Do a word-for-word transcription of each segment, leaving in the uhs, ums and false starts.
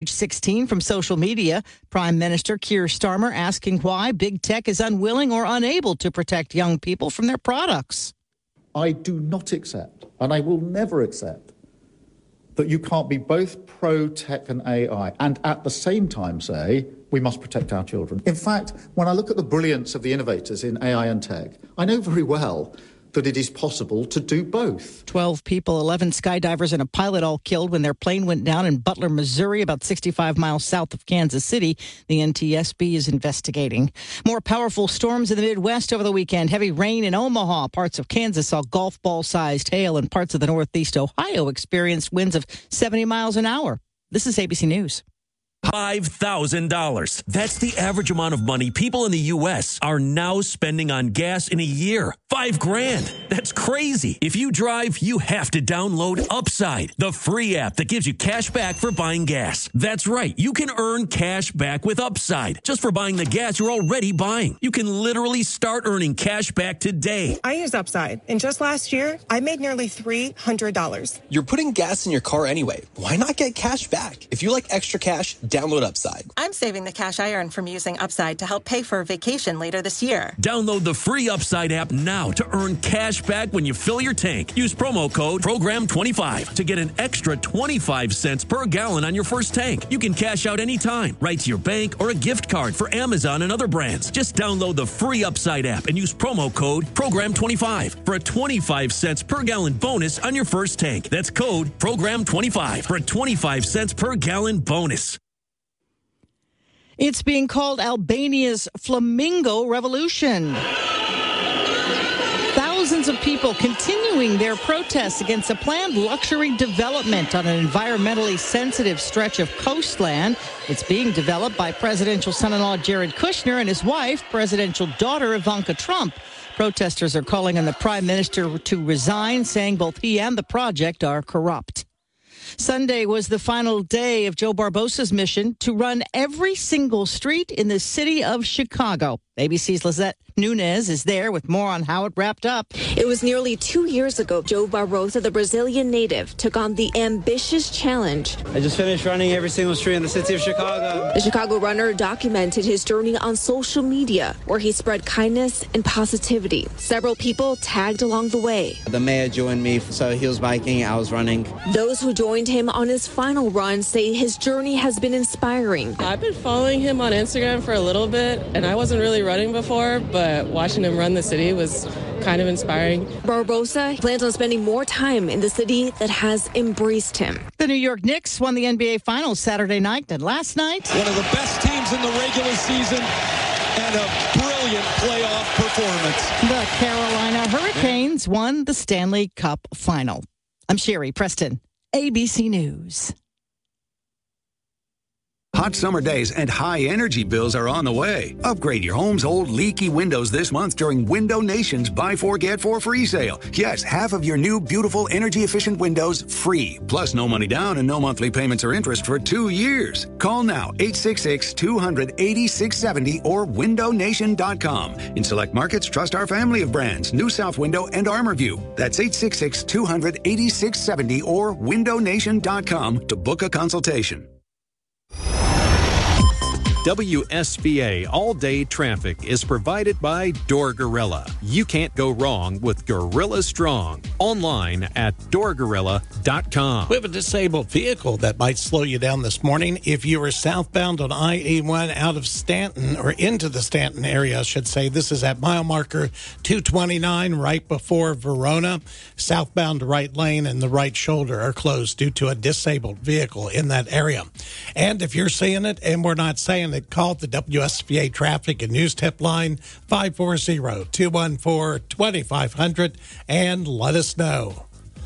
page sixteen from social media. Prime Minister Keir Starmer asking why big tech is unwilling or unable to protect young people from their products. I do not accept, and I will never accept, that you can't be both pro-tech and A I and at the same time say we must protect our children. In fact, when I look at the brilliance of the innovators in A I and tech, I know very well that it is possible to do both. twelve people, eleven skydivers and a pilot all killed when their plane went down in Butler, Missouri, about sixty-five miles south of Kansas City. The N T S B is investigating. More powerful storms in the Midwest over the weekend. Heavy rain in Omaha. Parts of Kansas saw golf ball-sized hail, and parts of the Northeast Ohio experienced winds of seventy miles an hour. This is A B C News. five thousand dollars. That's the average amount of money people in the U S are now spending on gas in a year. Five grand. That's crazy. If you drive, you have to download Upside, the free app that gives you cash back for buying gas. That's right. You can earn cash back with Upside just for buying the gas you're already buying. You can literally start earning cash back today. I use Upside, and just last year, I made nearly three hundred dollars. You're putting gas in your car anyway. Why not get cash back? If you like extra cash, download Upside. I'm saving the cash I earn from using Upside to help pay for a vacation later this year. Download the free Upside app now to earn cash back when you fill your tank. Use promo code program twenty-five to get an extra twenty-five cents per gallon on your first tank. You can cash out anytime, right to your bank or a gift card for Amazon and other brands. Just download the free Upside app and use promo code program twenty-five for a twenty-five cents per gallon bonus on your first tank. That's code program twenty-five for a twenty-five cents per gallon bonus. It's being called Albania's Flamingo Revolution. Thousands of people continuing their protests against a planned luxury development on an environmentally sensitive stretch of coastland. It's being developed by presidential son-in-law Jared Kushner and his wife, presidential daughter Ivanka Trump. Protesters are calling on the prime minister to resign, saying both he and the project are corrupt. Sunday was the final day of Joe Barbosa's mission to run every single street in the city of Chicago. A B C's Lizette Nunez is there with more on how it wrapped up. It was nearly two years ago Joe Barbosa, the Brazilian native, took on the ambitious challenge. I just finished running every single street in the city of Chicago. The Chicago runner documented his journey on social media, where he spread kindness and positivity. Several people tagged along the way. The mayor joined me, so he was biking, I was running. Those who joined him on his final run say his journey has been inspiring. I've been following him on Instagram for a little bit, and I wasn't really running before, but watching him run the city was kind of inspiring. Barbosa plans on spending more time in the city that has embraced him. The New York Knicks won the N B A Finals Saturday night, and last night, one of the best teams in the regular season and a brilliant playoff performance. The Carolina Hurricanes won the Stanley Cup Final. I'm Sherry Preston, A B C News. Hot summer days and high energy bills are on the way. Upgrade your home's old leaky windows this month during Window Nation's Buy Four, Get Four free sale. Yes, half of your new, beautiful, energy-efficient windows free. Plus no money down and no monthly payments or interest for two years. Call now, eight six six, two hundred, eighty-six seventy or window nation dot com. In select markets, trust our family of brands, New South Window and ArmorView. That's eight six six, two hundred, eighty-six seventy or window nation dot com to book a consultation. W S B A All-Day Traffic is provided by Door Gorilla. You can't go wrong with Gorilla Strong. Online at door gorilla dot com. We have a disabled vehicle that might slow you down this morning. If you are southbound on I eighty-one out of Stanton, or into the Stanton area, I should say, this is at mile marker two twenty-nine, right before Verona. Southbound right lane and the right shoulder are closed due to a disabled vehicle in that area. And if you're seeing it and we're not saying it, call the W S B A Traffic and News Tip line five four zero, two one four, two five zero zero and let us know.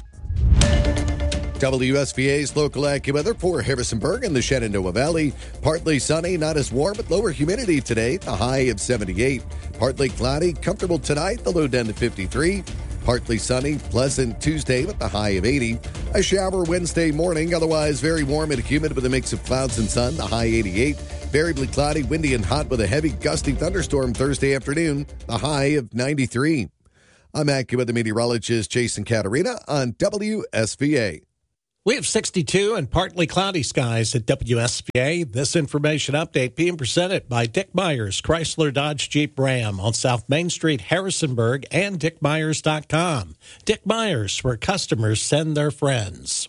W S B A's local AccuWeather for Harrisonburg and the Shenandoah Valley. Partly sunny, not as warm, but lower humidity today, the high of seventy-eight. Partly cloudy, comfortable tonight, the low down to fifty-three. Partly sunny, pleasant Tuesday with the high of eighty. A shower Wednesday morning, otherwise very warm and humid with a mix of clouds and sun, the high eighty-eight. Variably cloudy, windy and hot with a heavy gusty thunderstorm Thursday afternoon, the high of ninety-three. I'm AccuWeather meteorologist Jason Caterina on W S B A. We have sixty-two and partly cloudy skies at W S V A. This information update being presented by Dick Myers, Chrysler Dodge Jeep Ram on South Main Street, Harrisonburg, and dick myers dot com. Dick Myers, where customers send their friends.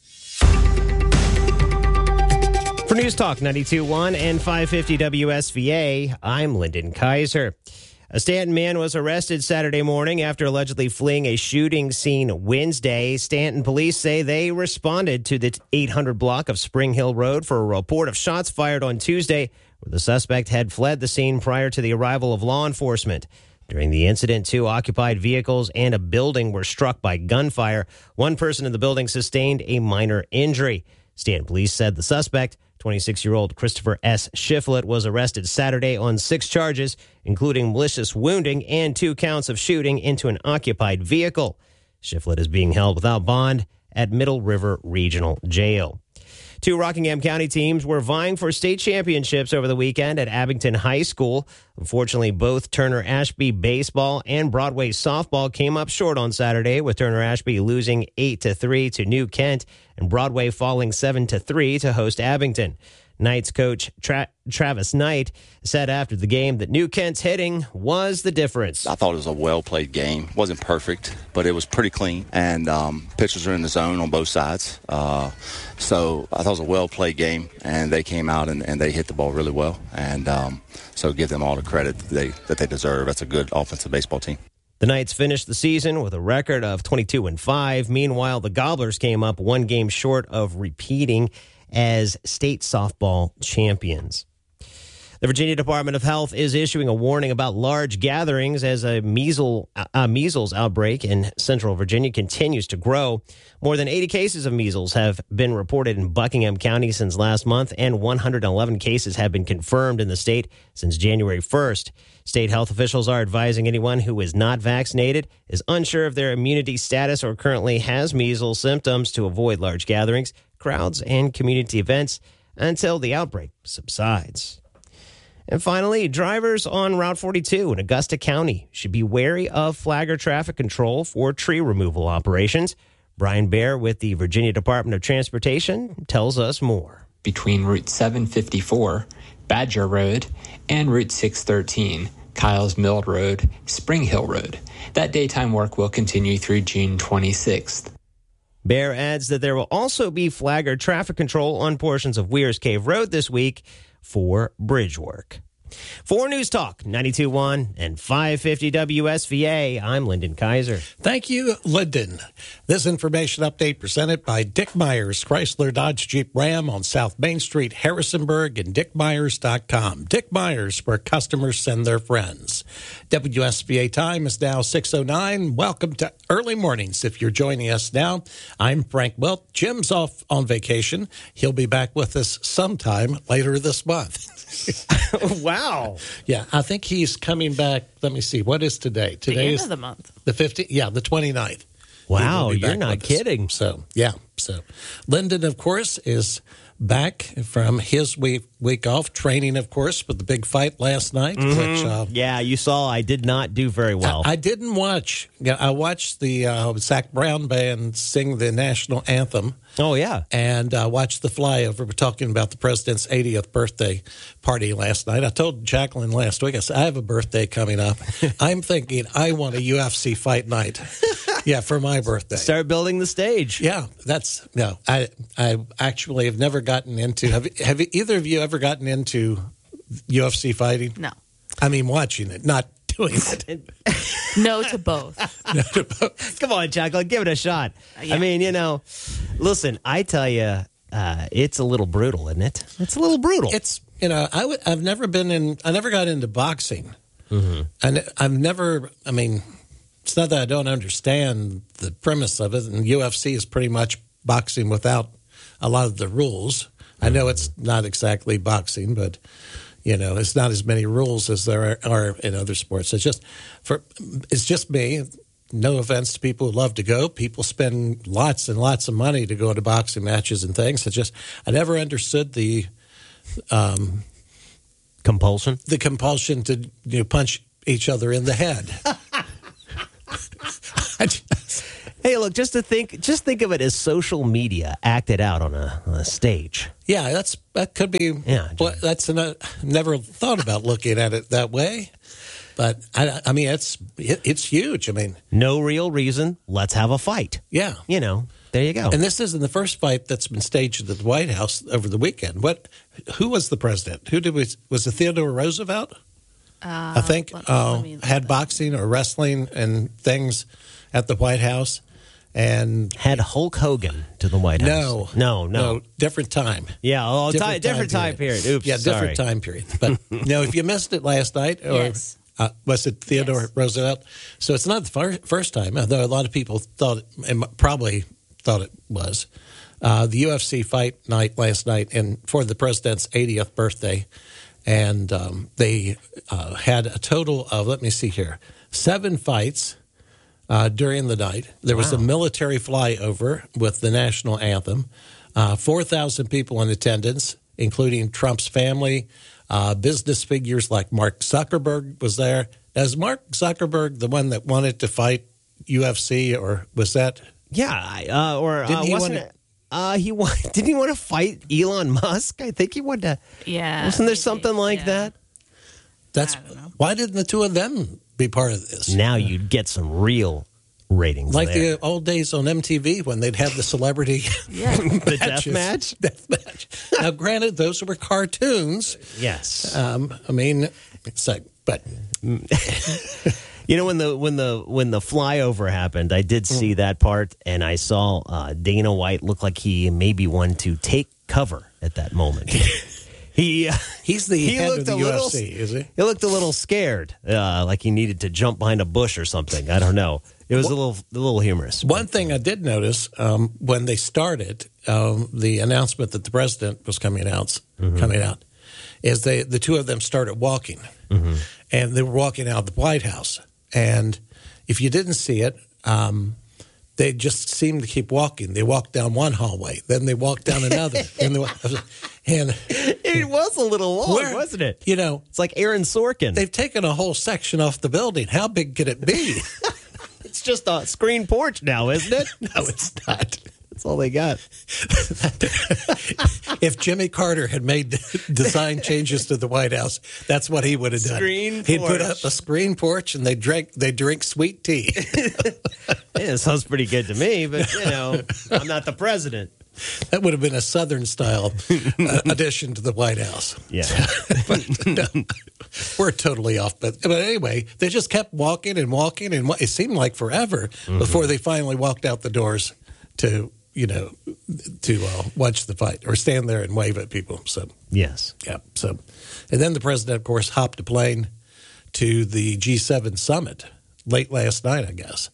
For News Talk ninety-two point one and five fifty W S V A, I'm Lyndon Kaiser. A Stanton man was arrested Saturday morning after allegedly fleeing a shooting scene Wednesday. Stanton police say they responded to the eight hundred block of Spring Hill Road for a report of shots fired on Tuesday, where the suspect had fled the scene prior to the arrival of law enforcement. During the incident, two occupied vehicles and a building were struck by gunfire. One person in the building sustained a minor injury. Stanton police said the suspect, twenty-six-year-old Christopher S. Shiflett, was arrested Saturday on six charges, including malicious wounding and two counts of shooting into an occupied vehicle. Shiflett is being held without bond at Middle River Regional Jail. Two Rockingham County teams were vying for state championships over the weekend at Abington High School. Unfortunately, both Turner Ashby baseball and Broadway softball came up short on Saturday, with Turner Ashby losing eight to three to New Kent and Broadway falling seven to three to host Abington. Knights coach Tra- Travis Knight said after the game that New Kent's hitting was the difference. I thought it was a well-played game. Wasn't perfect, but it was pretty clean. And um, pitchers are in the zone on both sides. Uh, so I thought it was a well-played game, and they came out and, and they hit the ball really well. And um, so give them all the credit that they, that they deserve. That's a good offensive baseball team. The Knights finished the season with a record of twenty-two and five. Meanwhile, the Gobblers came up one game short of repeating as state softball champions. The Virginia Department of Health is issuing a warning about large gatherings as a measles, uh, measles outbreak in central Virginia continues to grow. More than eighty cases of measles have been reported in Buckingham County since last month, and one hundred eleven cases have been confirmed in the state since January first. State health officials are advising anyone who is not vaccinated, is unsure of their immunity status, or currently has measles symptoms to avoid large gatherings, crowds, and community events until the outbreak subsides. And finally, drivers on Route forty-two in Augusta County should be wary of flagger traffic control for tree removal operations. Brian Baer with the Virginia Department of Transportation tells us more. Between Route seven fifty-four, Badger Road, and Route six thirteen, Kyles Mill Road, Spring Hill Road. That daytime work will continue through June twenty-sixth. Baer adds that there will also be flagger traffic control on portions of Weir's Cave Road this week for bridge work. For News Talk ninety-two point one and five fifty W S V A, I'm Lyndon Kaiser. Thank you, Lyndon. This information update presented by Dick Myers, Chrysler Dodge Jeep Ram on South Main Street, Harrisonburg, and dick myers dot com. Dick Myers, where customers send their friends. W S V A time is now six oh nine. Welcome to Early Mornings. If you're joining us now, I'm Frank Wilt. Jim's off on vacation. He'll be back with us sometime later this month. Wow. Yeah, I think he's coming back. Let me see. What is today? Today the end is of the month. The fifteenth. Yeah, the twenty-ninth. Wow, you're not kidding. Us. So, yeah. So, Lyndon, of course, is back from his week, week off, training, of course, with the big fight last night. Mm-hmm. Which, uh, yeah, you saw I did not do very well. I, I didn't watch. I watched the uh, Zach Brown Band sing the national anthem. Oh, yeah. And uh, watched the flyover. We're talking about the president's eightieth birthday party last night. I told Jacqueline last week, I said, I have a birthday coming up. I'm thinking I want a U F C fight night. Yeah, for my birthday. Start building the stage. Yeah, that's, no, I I actually have never gotten into, have, have either of you ever gotten into U F C fighting? No. I mean, watching it, not doing it. No to both. No to both. Come on, Jacqueline, give it a shot. Uh, yeah. I mean, you know, listen, I tell you, uh, it's a little brutal, isn't it? It's a little brutal. It's, you know, I w- I've never been in, I never got into boxing. Mm-hmm. And I've never, I mean, it's not that I don't understand the premise of it. And U F C is pretty much boxing without a lot of the rules. I know it's not exactly boxing, but, you know, it's not as many rules as there are, are in other sports. It's just, for, it's just me. No offense to people who love to go. People spend lots and lots of money to go to boxing matches and things. It's just, I never understood the um, compulsion. The compulsion to, you know, punch each other in the head. Hey, look, just to think, just think of it as social media acted out on a, on a stage. Yeah, that's that could be. Yeah, well, that's an, uh, never thought about looking at it that way. But I, I mean, it's it, it's huge. I mean, no real reason. Let's have a fight. Yeah, you know, there you go. And this isn't the first fight that's been staged at the White House over the weekend. What? Who was the president? Who did we, was it? Theodore Roosevelt? Uh, I think let, uh, let had boxing or wrestling and things at the White House. And had Hulk Hogan to the White House. No, no, no, no different time. Yeah, oh, different, time, different time period. period. Oops, yeah, different sorry. time period. But you know, if you missed it last night, or yes. uh, was it Theodore yes. Roosevelt? So it's not the fir- first time, although a lot of people thought, it, and probably thought it was uh, the U F C fight night last night, and for the president's eightieth birthday, and um, they uh, had a total of let me see here, seven fights. Uh, during the night, there was wow. a military flyover with the national anthem. Uh, four thousand people in attendance, including Trump's family. Uh, business figures like Mark Zuckerberg was there. Is Mark Zuckerberg the one that wanted to fight U F C, or was that? Yeah, uh, or uh, he wasn't wanna, it? Uh, he wa- didn't he want to fight Elon Musk? I think he wanted to. Yeah, wasn't there something like yeah. that? That's why didn't the two of them be part of this? Now you'd get some real ratings, like there. the old days on M T V when they'd have the celebrity yeah. the death match. Death match. Now, granted, those were cartoons. Yes, um, I mean, it's like, but you know when the when the when the flyover happened, I did see mm. that part, and I saw uh, Dana White look like he maybe wanted to take cover at that moment. He uh, he's the he head looked of the a U F little, C, is he? He looked a little scared, uh, like he needed to jump behind a bush or something. I don't know. It was a little a little humorous. One thing I did notice um, when they started um, the announcement that the president was coming out, mm-hmm. coming out, is they the two of them started walking, mm-hmm. and they were walking out of the White House. And if you didn't see it, um, they just seemed to keep walking. They walked down one hallway, then they walked down another, and, they, and it was a little long, where, wasn't it? You know, it's like Aaron Sorkin. They've taken a whole section off the building. How big could it be? It's just a screen porch now, isn't it? No, it's not. That's all they got. If Jimmy Carter had made design changes to the White House, that's what he would have done. Screen He'd porch. put up a screen porch, and they drink they drink sweet tea. Yeah, it sounds pretty good to me, but you know, I'm not the president. That would have been a Southern style uh, addition to the White House. Yeah, but no, we're totally off. But but anyway, they just kept walking and walking, and it seemed like forever mm-hmm. before they finally walked out the doors to. You know, to uh, watch the fight or stand there and wave at people. So yes, yeah. So, and then the president, of course, hopped a plane to the G seven summit late last night, I guess.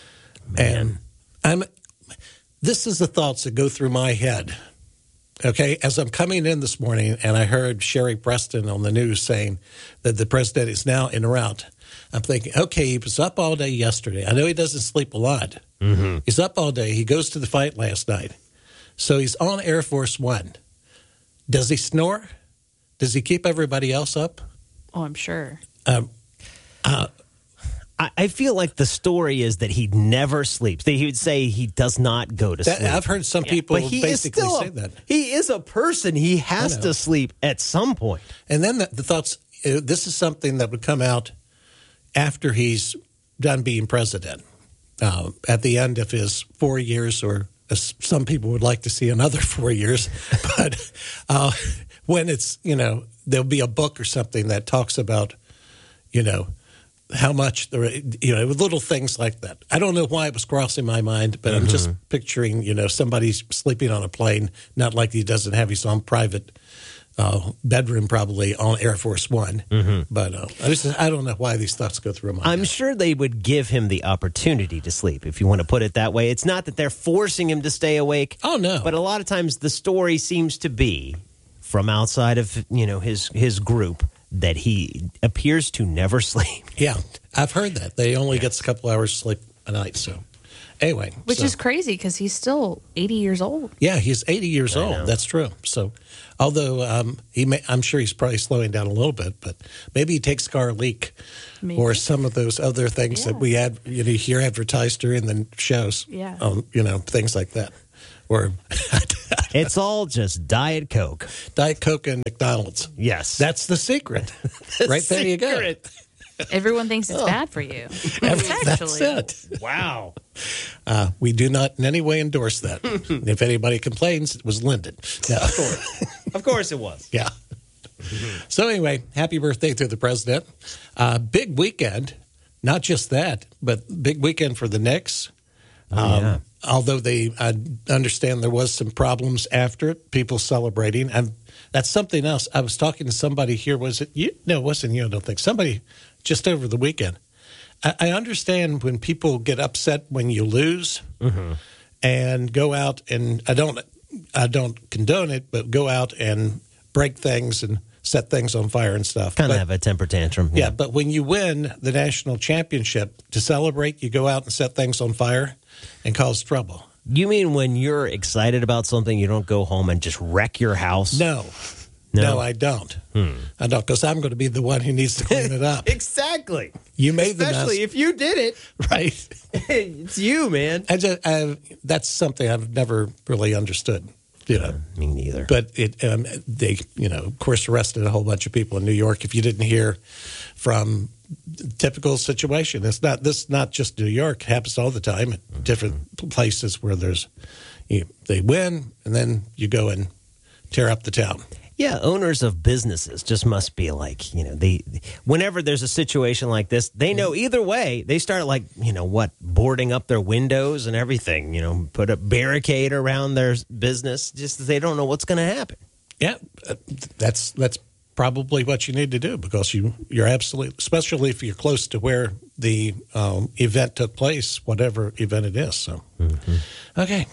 Man. And I'm. This is the thoughts that go through my head. Okay, as I'm coming in this morning, and I heard Sherry Preston on the news saying that the president is now en route. I'm thinking, okay, he was up all day yesterday. I know he doesn't sleep a lot. Mm-hmm. He's up all day. He goes to the fight last night. So he's on Air Force One. Does he snore? Does he keep everybody else up? Oh, I'm sure. Um, uh, I, I feel like the story is that he never sleeps. That he would say he does not go to that, sleep. I've heard some yeah. people but he basically is still say a, that. He is a person. He has to sleep at some point. And then the, the thoughts, uh, this is something that would come out after he's done being president, uh, at the end of his four years, or as some people would like to see another four years. But uh, when it's, you know, there'll be a book or something that talks about, you know, how much, the, you know, little things like that. I don't know why it was crossing my mind, but mm-hmm. I'm just picturing, you know, somebody sleeping on a plane, not like he doesn't have his own private Uh, bedroom probably on Air Force One, mm-hmm. but uh, I just I don't know why these thoughts go through my mind. I'm sure they would give him the opportunity to sleep, if you want to put it that way. It's not that they're forcing him to stay awake. Oh no! But a lot of times the story seems to be from outside of you know his his group that he appears to never sleep. Yeah, I've heard that they only yeah. gets a couple hours sleep a night. So anyway. Which so. is crazy because he's still eighty years old. Yeah, he's eighty years I old. know. That's true. So, although um, he may, I'm sure he's probably slowing down a little bit, but maybe he takes Garlic Maybe. or some of those other things Yeah. that we had, you know, hear advertised during the shows. Yeah. Um, you know, things like that. Or It's all just Diet Coke. Diet Coke and McDonald's. Yes. That's the secret. The right there you go. secret. Everyone thinks it's bad for you. Every- that's Actually. it. Wow. Uh, we do not in any way endorse that. If anybody complains, it was Lyndon. No. Of course. Of course it was. Yeah. So anyway, happy birthday to the president. Uh, big weekend. Not just that, but big weekend for the Knicks. Oh, Um, yeah. Although they, I understand there was some problems after it, people celebrating. And that's something else. I was talking to somebody here. Was it you? No, it wasn't you, I don't think. Somebody just over the weekend. I, I understand when people get upset when you lose Mm-hmm. and go out and I don't, I don't condone it, but go out and break things and set things on fire and stuff. Kind of But- have a temper tantrum. yeah, but when you win the national championship, to celebrate, you go out and set things on fire and cause trouble. You mean when you're excited about something, you don't go home and just wreck your house? No. No? No, I don't. Hmm. I don't, because I'm going to be the one who needs to clean it up. Exactly. You made the Especially mess. if you did it. Right. It's you, man. I just, I, that's something I've never really understood. You know, Me neither. but it um, they, you know, of course, arrested a whole bunch of people in New York. If you didn't hear from typical situation, it's not this. Not just New York. It happens all the time at different places where there's you, they win and then you go and tear up the town. Yeah, owners of businesses just must be like, you know, they whenever there's a situation like this, they know either way, they start like, you know, what, boarding up their windows and everything, you know, put a barricade around their business, just they don't know what's going to happen. Yeah, uh, that's that's probably what you need to do because you you're absolutely, especially if you're close to where the um, event took place, whatever event it is. So, Mm-hmm. okay,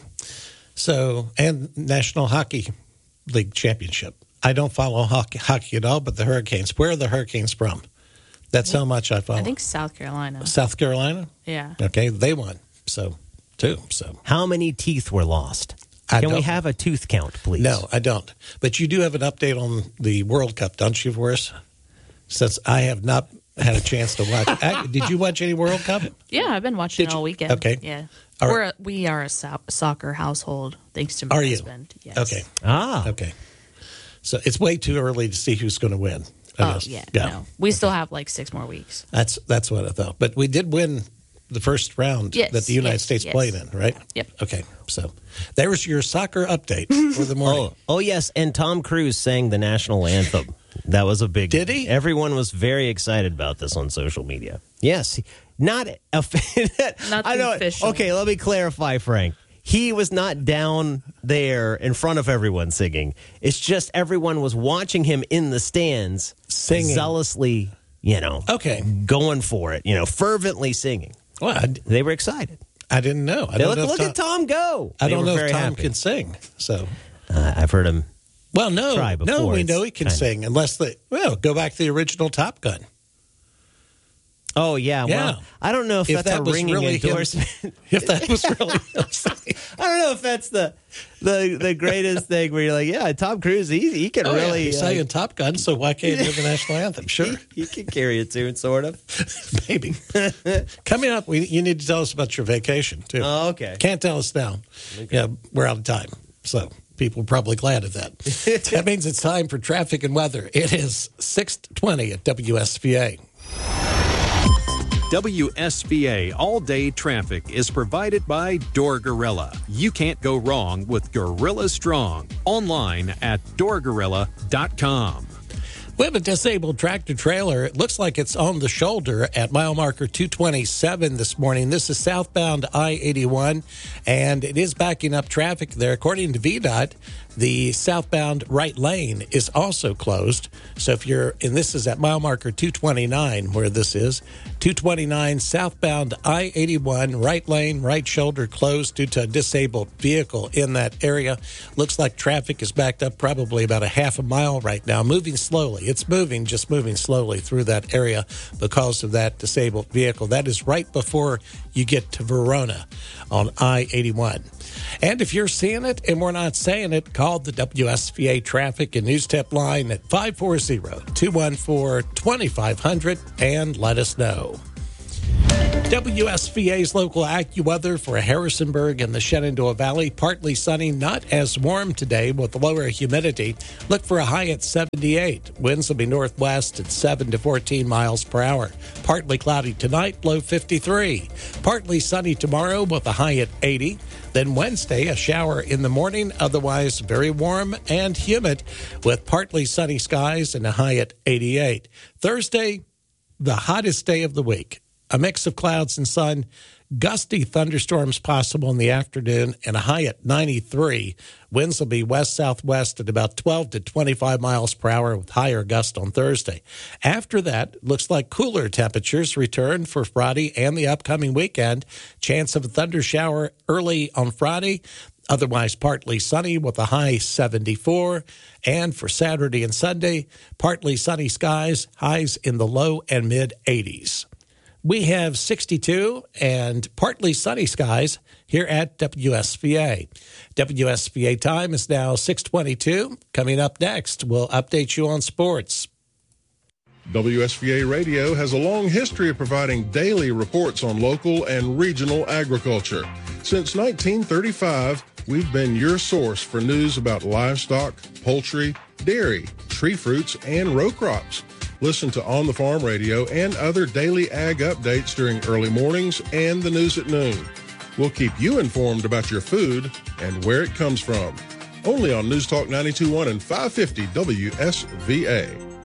so and National Hockey League Championship. I don't follow hockey, hockey at all, but the Hurricanes. Where are the Hurricanes from? That's how much I follow. I think South Carolina. South Carolina. Yeah. Okay, they won. So, too. So How many teeth were lost? I Can we don't- have a tooth count, please? No, I don't. But you do have an update on the World Cup, don't you, for us? Since I have not had a chance to watch. Ac- Did you watch any World Cup? Yeah, I've been watching Did all you? weekend. Okay. Yeah. All We're right. a, we are a so- soccer household, thanks to my Are you? husband. Yes. Okay. Ah. Okay. So it's way too early to see who's going to win. I Oh, guess. yeah. No. We still have like six more weeks. That's that's what I thought. But we did win the first round Yes, that the United yes, States yes. played in, right? Yep. Okay. So there was your soccer update for the morning. Oh, oh, yes, and Tom Cruise sang the national anthem. That was a big. Did he? Everyone was very excited about this on social media. Yes, not a. Not I the know. official. Okay, let me clarify, Frank. He was not down there in front of everyone singing. It's just everyone was watching him in the stands, Singing. zealously, you know, Okay. going for it, you know, fervently singing. Well, I, They were excited. I didn't know. I They don't look know if look at Tom go. I They don't were know very if Tom happy. can sing. So Uh, I've heard him. well, no, Try before. no, we It's know he can kinda- sing unless they well go back to the original Top Gun. Oh yeah, Yeah. well, I don't know if, If that's that a was ringing really him- endorsement. If that was really him singing. I don't know if that's the the the greatest thing where you're like, yeah, Tom Cruise, he he can Oh, yeah, really he's uh, saying Top Gun, so why can't he do the national anthem? Sure, he can carry a tune, sort of. maybe. Coming up, we, you need to tell us about your vacation too. Oh, okay. Can't tell us now. Yeah, we're out of time, so people are probably glad of that. That means it's time for traffic and weather. It is six twenty at W S V A. W S V A All Day Traffic is provided by Door Gorilla. You can't go wrong with Gorilla Strong. Online at door gorilla dot com. We have a disabled tractor trailer. It looks like it's on the shoulder at mile marker two twenty-seven this morning. This is southbound I eighty-one, and it is backing up traffic there. According to V DOT, the southbound right lane is also closed. So if you're, and this is at mile marker two twenty-nine where this is, two twenty-nine southbound I eighty-one, right lane, right shoulder closed due to a disabled vehicle in that area. Looks like traffic is backed up probably about a half a mile right now, moving slowly. It's moving, just moving slowly through that area because of that disabled vehicle. That is right before you get to Verona on I eighty-one. And if you're seeing it and we're not saying it, call the W S V A Traffic and News Tip line at five four zero, two one four, two five zero zero and let us know. W S V A's local AccuWeather for Harrisonburg and the Shenandoah Valley. Partly sunny, not as warm today with lower humidity. Look for a high at seventy-eight. Winds will be northwest at seven to fourteen miles per hour. Partly cloudy tonight, low fifty-three. Partly sunny tomorrow with a high at eighty. Then Wednesday, a shower in the morning, otherwise very warm and humid with partly sunny skies and a high at eighty-eight. Thursday, the hottest day of the week. A mix of clouds and sun, gusty thunderstorms possible in the afternoon, and a high at ninety-three. Winds will be west-southwest at about twelve to twenty-five miles per hour with higher gusts on Thursday. After that, looks like cooler temperatures return for Friday and the upcoming weekend. Chance of a thunder shower early on Friday. Otherwise, partly sunny with a high seventy-four. And for Saturday and Sunday, partly sunny skies, highs in the low and mid-eighties. We have sixty-two and partly sunny skies here at W S V A. W S V A time is now six twenty-two. Coming up next, we'll update you on sports. W S V A Radio has a long history of providing daily reports on local and regional agriculture. Since nineteen thirty-five, we've been your source for news about livestock, poultry, dairy, tree fruits, and row crops. Listen to On the Farm Radio and other daily ag updates during early mornings and the news at noon. We'll keep you informed about your food and where it comes from. Only on News Talk ninety-two point one and five fifty W S V A.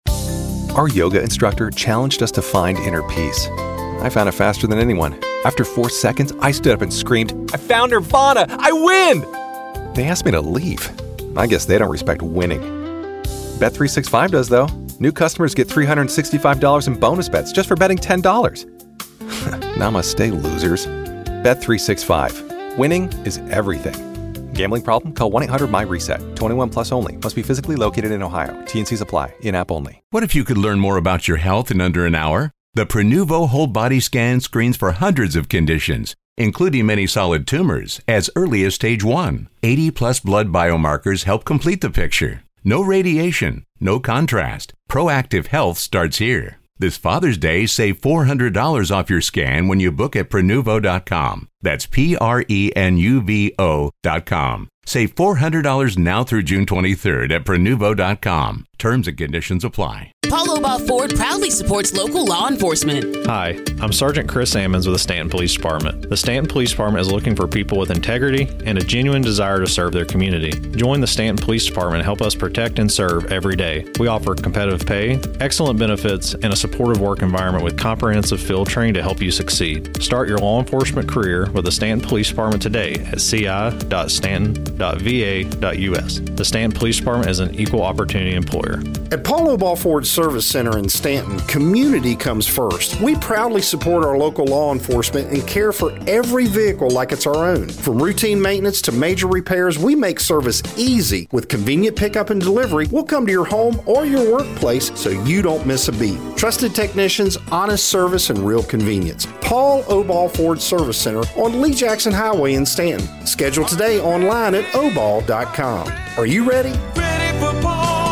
Our yoga instructor challenged us to find inner peace. I found it faster than anyone. After four seconds, I stood up and screamed, "I found Nirvana! I win!" They asked me to leave. I guess they don't respect winning. Bet three sixty-five does, though. New customers get three hundred sixty-five dollars in bonus bets just for betting ten dollars. Namaste, losers. Bet three sixty-five. Winning is everything. Gambling problem? Call one eight hundred M Y reset. twenty-one plus only. Must be physically located in Ohio. T N Cs apply. In-app only. What if you could learn more about your health in under an hour? The Prenuvo whole body scan screens for hundreds of conditions, including many solid tumors, as early as stage one. eighty plus blood biomarkers help complete the picture. No radiation, no contrast. Proactive health starts here. This Father's Day, save four hundred dollars off your scan when you book at Prenuvo dot com. That's P R E N U V O dot com. Save four hundred dollars now through June twenty-third at Prenuvo dot com. Terms and conditions apply. Paul Obaugh Ford proudly supports local law enforcement. Hi, I'm Sergeant Chris Ammons with the Stanton Police Department. The Stanton Police Department is looking for people with integrity and a genuine desire to serve their community. Join the Stanton Police Department and help us protect and serve every day. We offer competitive pay, excellent benefits, and a supportive work environment with comprehensive field training to help you succeed. Start your law enforcement career with the Stanton Police Department today at c i dot stanton dot v a dot u s. The Stanton Police Department is an equal opportunity employer. At Paul Obaugh Ford Service Center in Stanton, community comes first. We proudly support our local law enforcement and care for every vehicle like it's our own. From routine maintenance to major repairs, we make service easy. With convenient pickup and delivery, we'll come to your home or your workplace so you don't miss a beat. Trusted technicians, honest service, and real convenience. Paul Obaugh Ford Service Center on Lee Jackson Highway in Stanton. Schedule today online at obaugh dot com. Are you ready? Ready for Paul Obaugh.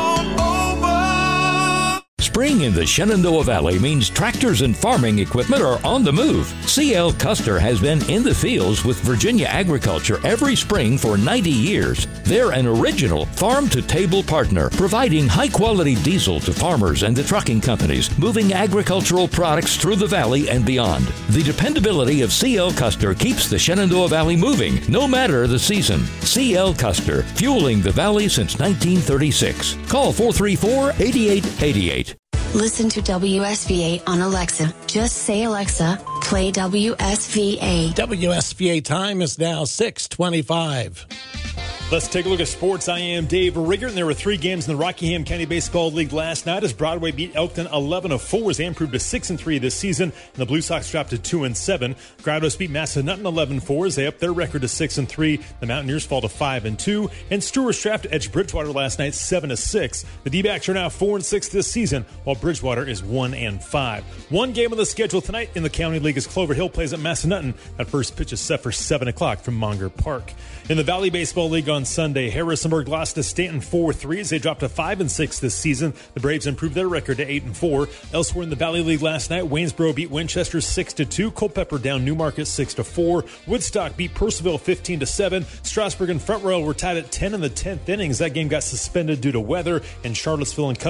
Spring in the Shenandoah Valley means tractors and farming equipment are on the move. C L Custer has been in the fields with Virginia Agriculture every spring for ninety years. They're an original farm-to-table partner, providing high-quality diesel to farmers and the trucking companies, moving agricultural products through the valley and beyond. The dependability of C L Custer keeps the Shenandoah Valley moving, no matter the season. C L Custer, fueling the valley since nineteen thirty-six. Call four three four, eight eight eight eight. Listen to W S V A on Alexa. Just say, Alexa, play W S V A. W S V A time is now six twenty-five. Let's take a look at sports. I am Dave Rigger, and there were three games in the Rockingham County Baseball League last night as Broadway beat Elkton eleven to four as they improved to six and three this season, and the Blue Sox dropped to two and seven. Grottos beat Massanutten eleven four as they upped their record to six and three. The Mountaineers fall to five and two, and Stewart Straft edged Bridgewater last night seven to six. The D-backs are now four and six this season, while Bridgewater is one and five. One game on the schedule tonight in the County League as Clover Hill plays at Massanutten. That first pitch is set for seven o'clock from Monger Park. In the Valley Baseball League on Sunday, Harrisonburg lost to Stanton four three as they dropped to five and six this season. The Braves improved their record to eight and four. Elsewhere in the Valley League last night, Waynesboro beat Winchester six to two. Culpeper down Newmarket six to four. Woodstock beat Purcellville fifteen to seven. Strasburg and Front Royal were tied at ten in the tenth innings. That game got suspended due to weather, and Charlottesville and Covington